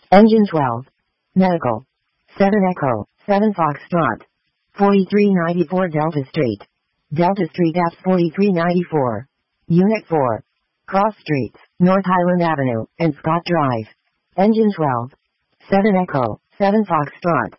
Engine 12. Medical. 7 Echo, 7 Foxtrot. 4394 Delta Street. Delta Street F 4394. Unit 4. Cross Streets, North Highland Avenue, and Scott Drive. Engine 12. 7 Echo, 7 Foxtrot.